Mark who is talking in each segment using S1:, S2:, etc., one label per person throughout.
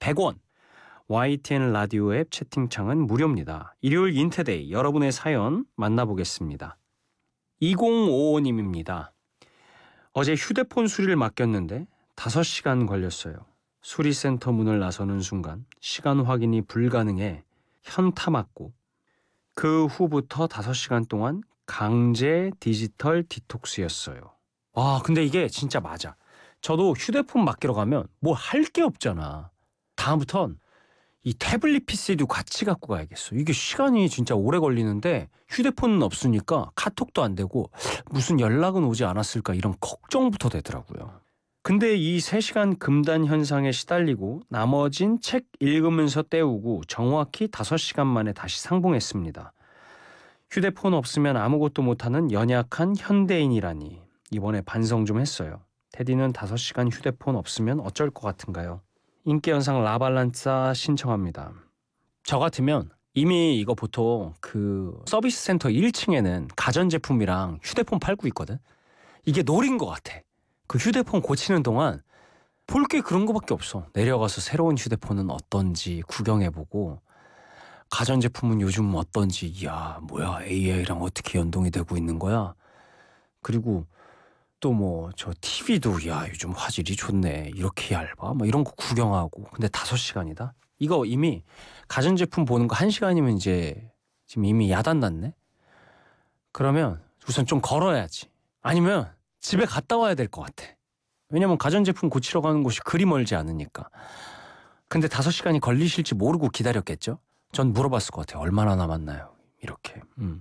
S1: 100원. YTN 라디오 앱 채팅창은 무료입니다. 일요일 인테데이 여러분의 사연 만나보겠습니다. 2055님입니다. 어제 휴대폰 수리를 맡겼는데 5시간 걸렸어요. 수리센터 문을 나서는 순간 시간 확인이 불가능해 현타 맞고 그 후부터 5시간 동안 강제 디지털 디톡스였어요. 와, 근데 이게 진짜 맞아. 저도 휴대폰 맡기러 가면 뭐 할 게 없잖아. 다음부턴 이 태블릿 PC도 같이 갖고 가야겠어. 이게 시간이 진짜 오래 걸리는데 휴대폰은 없으니까 카톡도 안 되고 무슨 연락은 오지 않았을까 이런 걱정부터 되더라고요. 근데 이 3시간 금단 현상에 시달리고 나머진 책 읽으면서 때우고 정확히 5시간 만에 다시 상봉했습니다. 휴대폰 없으면 아무것도 못하는 연약한 현대인이라니 이번에 반성 좀 했어요. 테디는 5시간 휴대폰 없으면 어쩔 것 같은가요? 인기현상 라발란사 신청합니다. 저 같으면 이미 이거 보통 그 서비스 센터 1층에는 가전제품이랑 휴대폰 팔고 있거든. 이게 놀인 것 같아. 그 휴대폰 고치는 동안 볼 게 그런 거밖에 없어. 내려가서 새로운 휴대폰은 어떤지 구경해보고 가전제품은 요즘 어떤지 이야 뭐야 AI랑 어떻게 연동이 되고 있는 거야. 그리고 또 뭐 저 TV도 야 요즘 화질이 좋네 이렇게 얇아 뭐 이런 거 구경하고. 근데 5시간이다? 이거 이미 가전제품 보는 거 1시간이면 이제 지금 이미 야단났네. 그러면 우선 좀 걸어야지. 아니면 집에 갔다 와야 될 것 같아. 왜냐면 가전제품 고치러 가는 곳이 그리 멀지 않으니까. 근데 5시간이 걸리실지 모르고 기다렸겠죠? 전 물어봤을 것 같아요. 얼마나 남았나요? 이렇게.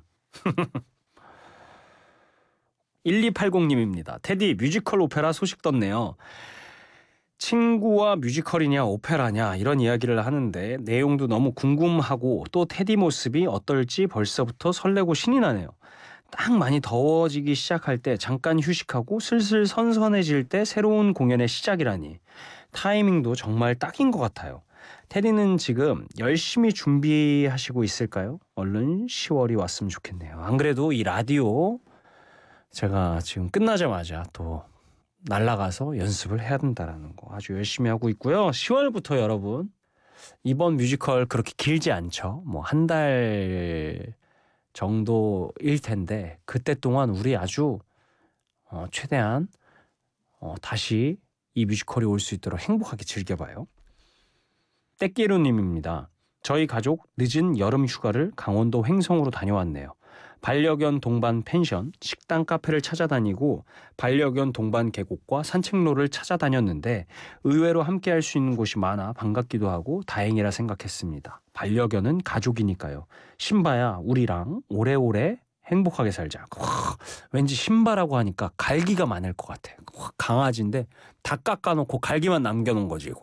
S1: 1280님입니다. 테디 뮤지컬 오페라 소식 떴네요. 친구와 뮤지컬이냐 오페라냐 이런 이야기를 하는데 내용도 너무 궁금하고 또 테디 모습이 어떨지 벌써부터 설레고 신이 나네요. 딱 많이 더워지기 시작할 때 잠깐 휴식하고 슬슬 선선해질 때 새로운 공연의 시작이라니 타이밍도 정말 딱인 것 같아요. 테디는 지금 열심히 준비하시고 있을까요? 얼른 10월이 왔으면 좋겠네요. 안 그래도 이 라디오 제가 지금 끝나자마자 또 날아가서 연습을 해야 된다는 거 아주 열심히 하고 있고요. 10월부터 여러분 이번 뮤지컬 그렇게 길지 않죠. 뭐 한 달 정도일 텐데 그때 동안 우리 아주 최대한 다시 이 뮤지컬이 올 수 있도록 행복하게 즐겨봐요. 떼끼루님입니다. 저희 가족 늦은 여름 휴가를 강원도 횡성으로 다녀왔네요. 반려견 동반 펜션, 식당 카페를 찾아다니고 반려견 동반 계곡과 산책로를 찾아다녔는데 의외로 함께할 수 있는 곳이 많아 반갑기도 하고 다행이라 생각했습니다. 반려견은 가족이니까요. 신바야 우리랑 오래오래 행복하게 살자. 왠지 신바라고 하니까 갈기가 많을 것 같아. 강아지인데 다 깎아놓고 갈기만 남겨놓은 거지.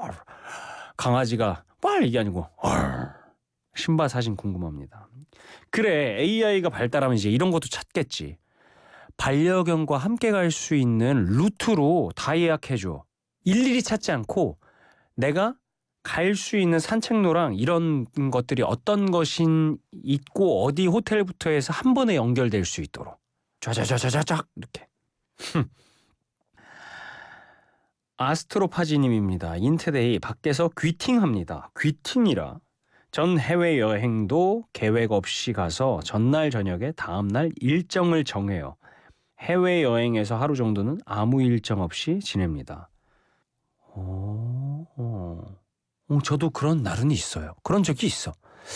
S1: 강아지가 빨 이게 아니고 신바 사진 궁금합니다. 그래 AI가 발달하면 이제 이런 것도 찾겠지. 반려견과 함께 갈 수 있는 루트로 다 예약해줘. 일일이 찾지 않고 내가 갈 수 있는 산책로랑 이런 것들이 어떤 것이 있고 어디 호텔부터 해서 한 번에 연결될 수 있도록 쫙쫙쫙쫙쫙 이렇게. 아스트로파지님입니다. 인테데이 밖에서 귀팅합니다. 귀팅이라 전 해외여행도 계획 없이 가서 전날 저녁에 다음날 일정을 정해요. 해외여행에서 하루 정도는 아무 일정 없이 지냅니다. 저도 그런 날은 있어요. 그런 적이 있어.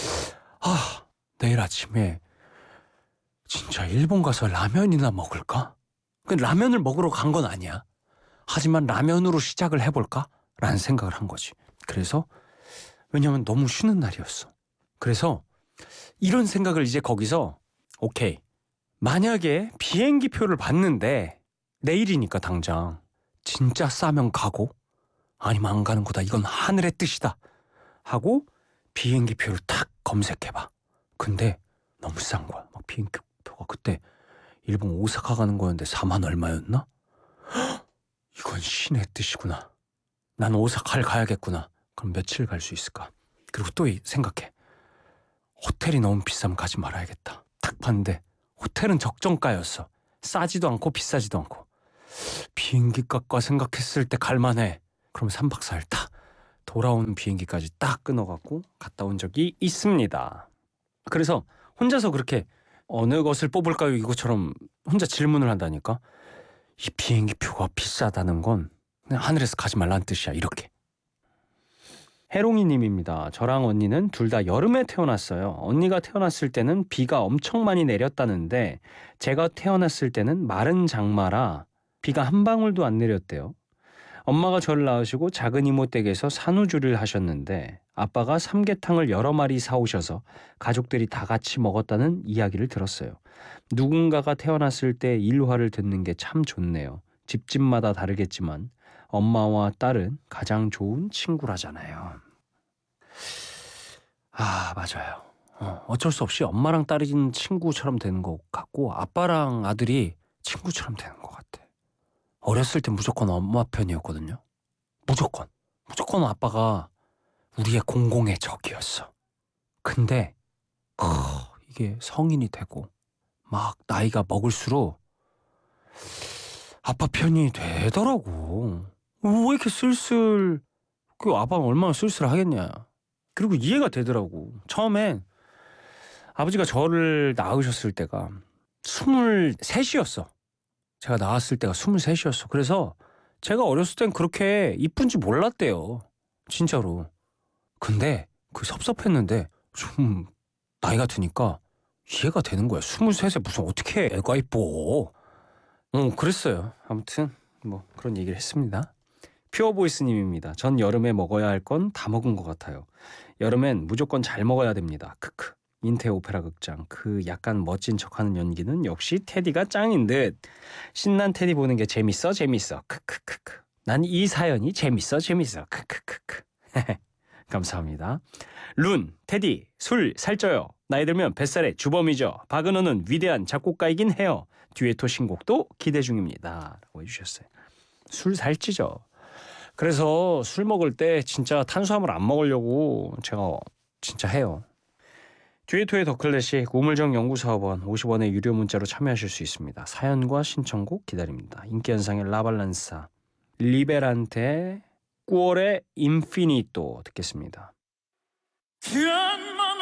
S1: 내일 아침에 진짜 일본 가서 라면이나 먹을까? 라면을 먹으러 간 건 아니야. 하지만 라면으로 시작을 해볼까? 라는 생각을 한 거지. 그래서 왜냐면 너무 쉬는 날이었어. 그래서 이런 생각을 이제 거기서 오케이. 만약에 비행기 표를 봤는데 내일이니까 당장 진짜 싸면 가고 아니면 안 가는 거다. 이건 하늘의 뜻이다. 하고 비행기 표를 탁 검색해봐. 근데 너무 싼 거야. 막 비행기 표가 그때 일본 오사카 가는 거였는데 4만 얼마였나? 이건 신의 뜻이구나. 난 오사카를 가야겠구나. 그럼 며칠 갈 수 있을까? 그리고 또 생각해. 호텔이 너무 비싸면 가지 말아야겠다. 딱 봤는데 호텔은 적정가였어. 싸지도 않고 비싸지도 않고. 비행기 값과 생각했을 때 갈만해. 그럼 3박 4일 딱 돌아오는 비행기까지 딱 끊어갖고 갔다 온 적이 있습니다. 그래서 혼자서 그렇게 어느 것을 뽑을까요? 이것처럼 혼자 질문을 한다니까. 이 비행기 표가 비싸다는 건 그냥 하늘에서 가지 말라는 뜻이야. 이렇게. 해롱이님입니다. 저랑 언니는 둘 다 여름에 태어났어요. 언니가 태어났을 때는 비가 엄청 많이 내렸다는데 제가 태어났을 때는 마른 장마라 비가 한 방울도 안 내렸대요. 엄마가 저를 낳으시고 작은 이모 댁에서 산후조리를 하셨는데 아빠가 삼계탕을 여러 마리 사오셔서 가족들이 다 같이 먹었다는 이야기를 들었어요. 누군가가 태어났을 때 일화를 듣는 게 참 좋네요. 집집마다 다르겠지만 엄마와 딸은 가장 좋은 친구라잖아요. 아, 맞아요. 어쩔 수 없이 엄마랑 딸이 친구처럼 되는 것 같고 아빠랑 아들이 친구처럼 되는 것 같아. 어렸을 땐 무조건 엄마 편이었거든요. 무조건 아빠가 우리의 공공의 적이었어. 근데 이게 성인이 되고 막 나이가 먹을수록 아빠 편이 되더라고. 왜 이렇게 쓸쓸, 그 아빠가 얼마나 쓸쓸하겠냐. 그리고 이해가 되더라고. 처음엔 아버지가 저를 낳으셨을 때가 23이었어. 제가 나왔을 때가 23이었어. 그래서 제가 어렸을 땐 그렇게 이쁜지 몰랐대요. 진짜로. 근데 그 섭섭했는데 좀 나이가 드니까 이해가 되는 거야. 23세 무슨 어떻게 애가 이뻐. 그랬어요. 아무튼 뭐 그런 얘기를 했습니다. 퓨어보이스님입니다. 전 여름에 먹어야 할 건 다 먹은 것 같아요. 여름엔 무조건 잘 먹어야 됩니다. 크크. 인태 오페라 극장 그 약간 멋진 척하는 연기는 역시 테디가 짱인 듯. 신난 테디 보는 게 재밌어 크크크크. 난 이 사연이 재밌어 크크크크. 감사합니다. 룬, 테디, 술 살쪄요. 나이 들면 뱃살의 주범이죠. 박은호는 위대한 작곡가이긴 해요. 듀에토 신곡도 기대 중입니다. 라고 해주셨어요. 술 살찌죠. 그래서 술 먹을 때 진짜 탄수화물 안 먹으려고 제가 진짜 해요. 듀에토의 더 클래식 우물정 연구사업원 50원의 유료 문자로 참여하실 수 있습니다. 사연과 신청곡 기다립니다. 인기현상의 라발란사, 리베란테, 꾸월의 인피니토 듣겠습니다.